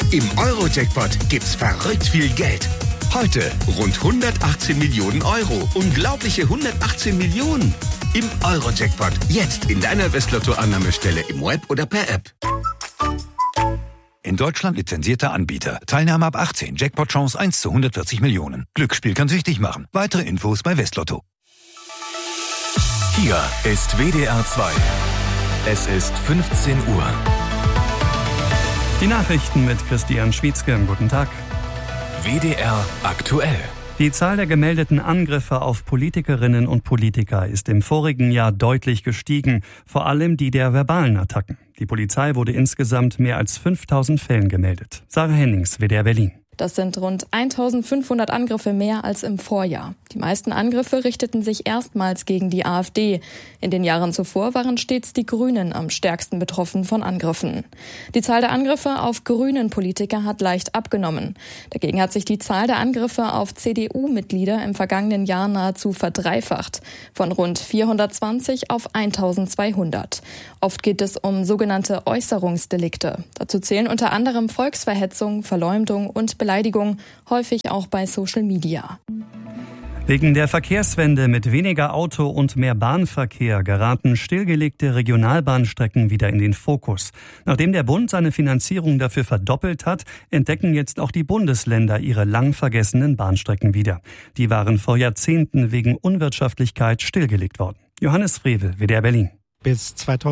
Im Euro-Jackpot gibt's verrückt viel Geld. Heute rund 118 Millionen Euro. Unglaubliche 118 Millionen. Im Euro-Jackpot. Jetzt in deiner Westlotto-Annahmestelle im Web oder per App. In Deutschland lizenzierter Anbieter. Teilnahme ab 18. Jackpot-Chance 1 zu 140 Millionen. Glücksspiel kann süchtig machen. Weitere Infos bei Westlotto. Hier ist WDR 2. Es ist 15 Uhr. Die Nachrichten mit Christian Schwietzke. Guten Tag. WDR aktuell. Die Zahl der gemeldeten Angriffe auf Politikerinnen und Politiker ist im vorigen Jahr deutlich gestiegen, vor allem die der verbalen Attacken. Die Polizei wurde insgesamt mehr als 5000 Fällen gemeldet. Sarah Hennings, WDR Berlin. Das sind rund 1500 Angriffe mehr als im Vorjahr. Die meisten Angriffe richteten sich erstmals gegen die AfD. In den Jahren zuvor waren stets die Grünen am stärksten betroffen von Angriffen. Die Zahl der Angriffe auf grünen Politiker hat leicht abgenommen. Dagegen hat sich die Zahl der Angriffe auf CDU-Mitglieder im vergangenen Jahr nahezu verdreifacht. Von rund 420 auf 1200. Oft geht es um sogenannte Äußerungsdelikte. Dazu zählen unter anderem Volksverhetzung, Verleumdung und Beleidigung, häufig auch bei Social Media. Wegen der Verkehrswende mit weniger Auto und mehr Bahnverkehr geraten stillgelegte Regionalbahnstrecken wieder in den Fokus. Nachdem der Bund seine Finanzierung dafür verdoppelt hat, entdecken jetzt auch die Bundesländer ihre lang vergessenen Bahnstrecken wieder. Die waren vor Jahrzehnten wegen Unwirtschaftlichkeit stillgelegt worden. Johannes Frevel, WDR Berlin. Bis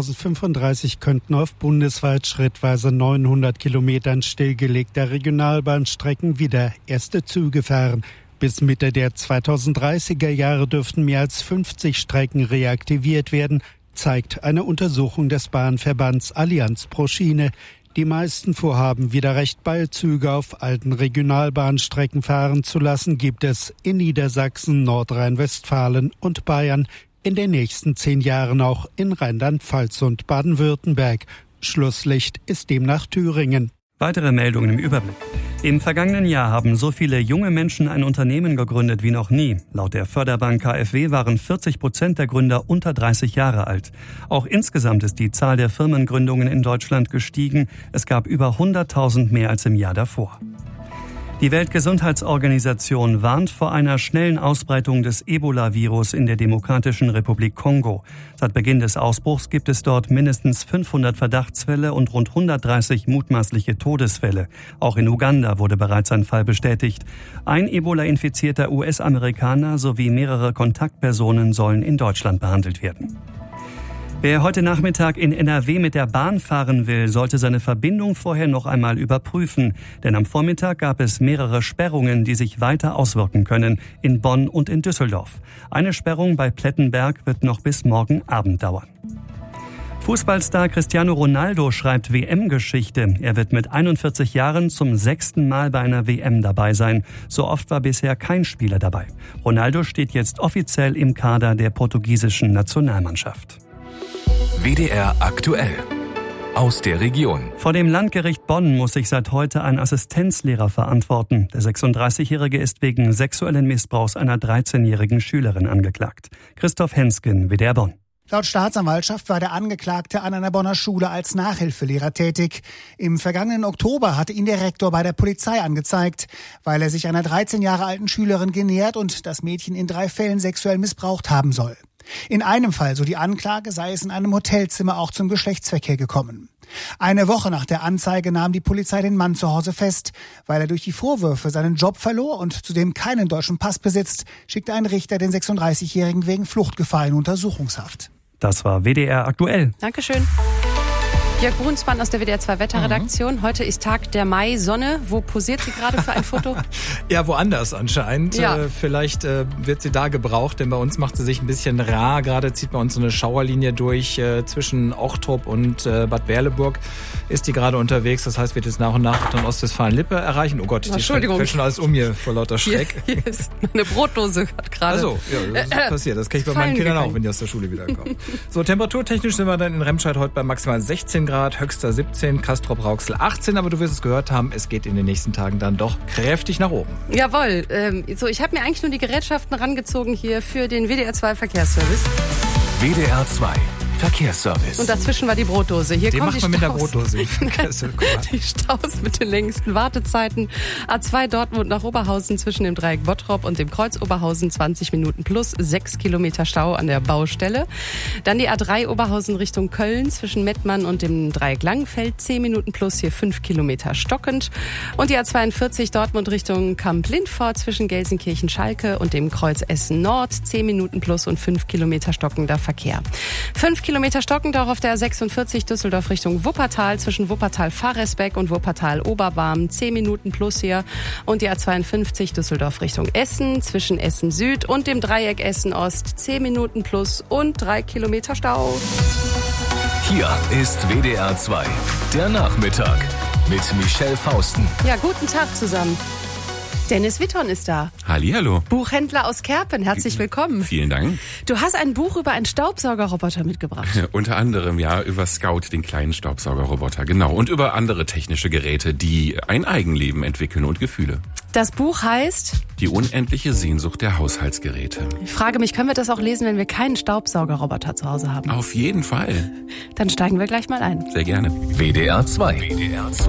2035 könnten auf bundesweit schrittweise 900 Kilometern stillgelegter Regionalbahnstrecken wieder erste Züge fahren. Bis Mitte der 2030er Jahre dürften mehr als 50 Strecken reaktiviert werden, zeigt eine Untersuchung des Bahnverbands Allianz pro Schiene. Die meisten Vorhaben, wieder recht bald Züge auf alten Regionalbahnstrecken fahren zu lassen, gibt es in Niedersachsen, Nordrhein-Westfalen und Bayern. In den nächsten 10 Jahren auch in Rheinland-Pfalz und Baden-Württemberg. Schlusslicht ist demnach Thüringen. Weitere Meldungen im Überblick. Im vergangenen Jahr haben so viele junge Menschen ein Unternehmen gegründet wie noch nie. Laut der Förderbank KfW waren 40% der Gründer unter 30 Jahre alt. Auch insgesamt ist die Zahl der Firmengründungen in Deutschland gestiegen. Es gab über 100.000 mehr als im Jahr davor. Die Weltgesundheitsorganisation warnt vor einer schnellen Ausbreitung des Ebola-Virus in der Demokratischen Republik Kongo. Seit Beginn des Ausbruchs gibt es dort mindestens 500 Verdachtsfälle und rund 130 mutmaßliche Todesfälle. Auch in Uganda wurde bereits ein Fall bestätigt. Ein Ebola-infizierter US-Amerikaner sowie mehrere Kontaktpersonen sollen in Deutschland behandelt werden. Wer heute Nachmittag in NRW mit der Bahn fahren will, sollte seine Verbindung vorher noch einmal überprüfen. Denn am Vormittag gab es mehrere Sperrungen, die sich weiter auswirken können, in Bonn und in Düsseldorf. Eine Sperrung bei Plettenberg wird noch bis morgen Abend dauern. Fußballstar Cristiano Ronaldo schreibt WM-Geschichte. Er wird mit 41 Jahren zum 6. Mal bei einer WM dabei sein. So oft war bisher kein Spieler dabei. Ronaldo steht jetzt offiziell im Kader der portugiesischen Nationalmannschaft. WDR aktuell. Aus der Region. Vor dem Landgericht Bonn muss sich seit heute ein Assistenzlehrer verantworten. Der 36-Jährige ist wegen sexuellen Missbrauchs einer 13-jährigen Schülerin angeklagt. Christoph Hensken, WDR Bonn. Laut Staatsanwaltschaft war der Angeklagte an einer Bonner Schule als Nachhilfelehrer tätig. Im vergangenen Oktober hatte ihn der Rektor bei der Polizei angezeigt, weil er sich einer 13 Jahre alten Schülerin genähert und das Mädchen in 3 Fällen sexuell missbraucht haben soll. In einem Fall, so die Anklage, sei es in einem Hotelzimmer auch zum Geschlechtsverkehr gekommen. Eine Woche nach der Anzeige nahm die Polizei den Mann zu Hause fest. Weil er durch die Vorwürfe seinen Job verlor und zudem keinen deutschen Pass besitzt, schickte ein Richter den 36-Jährigen wegen Fluchtgefahr in Untersuchungshaft. Das war WDR aktuell. Dankeschön. Jörg Brunsmann aus der WDR 2 Wetterredaktion. Heute ist Tag der Mai-Sonne. Wo posiert sie gerade für ein Foto? Ja, woanders anscheinend. Ja. Vielleicht wird sie da gebraucht, denn bei uns macht sie sich ein bisschen rar. Gerade zieht bei uns so eine Schauerlinie durch zwischen Ochtrup und Bad Berleburg ist die gerade unterwegs. Das heißt, wird jetzt nach und nach dann Ostwestfalen-Lippe erreichen. Oh Gott, die fällt schon alles um hier vor lauter Schreck. Hier ist eine Brotdose gerade. Also, ja, das ist passiert. Das kenne ich bei meinen Kindern auch, wenn die aus der Schule wiederkommen. So, temperaturtechnisch sind wir dann in Remscheid heute bei maximal 16 Grad, höchster 17, Castrop-Rauxel 18. Aber du wirst es gehört haben, es geht in den nächsten Tagen dann doch kräftig nach oben. Jawohl. Ich habe mir eigentlich nur die Gerätschaften rangezogen hier für den WDR 2 Verkehrsservice. WDR 2 Verkehrsservice. Und dazwischen war die Brotdose. Hier Den kommen macht die man mit der Staus. Brotdose. Die Staus mit den längsten Wartezeiten. A2 Dortmund nach Oberhausen zwischen dem Dreieck Bottrop und dem Kreuz Oberhausen 20 Minuten plus 6 Kilometer Stau an der Baustelle. Dann die A3 Oberhausen Richtung Köln zwischen Mettmann und dem Dreieck Langenfeld 10 Minuten plus, hier 5 Kilometer stockend. Und die A42 Dortmund Richtung Kamp-Lindfort zwischen Gelsenkirchen-Schalke und dem Kreuz Essen Nord 10 Minuten plus und 5 Kilometer stockender Verkehr. 5 Kilometer stockend auch auf der A46 Düsseldorf Richtung Wuppertal zwischen Wuppertal-Faresbeck und Wuppertal-Oberbarm 10 Minuten plus hier. Und die A52 Düsseldorf Richtung Essen zwischen Essen Süd und dem Dreieck Essen Ost 10 Minuten plus und 3 Kilometer Stau. Hier ist WDR 2, der Nachmittag mit Michelle Fausten. Ja, guten Tag zusammen. Dennis Witton ist da. Hallihallo. Buchhändler aus Kerpen, herzlich willkommen. Vielen Dank. Du hast ein Buch über einen Staubsaugerroboter mitgebracht. Unter anderem, ja, über Scout, den kleinen Staubsaugerroboter, genau. Und über andere technische Geräte, die ein Eigenleben entwickeln und Gefühle. Das Buch heißt? Die unendliche Sehnsucht der Haushaltsgeräte. Ich frage mich, können wir das auch lesen, wenn wir keinen Staubsaugerroboter zu Hause haben? Auf jeden Fall. Dann steigen wir gleich mal ein. Sehr gerne. WDR 2.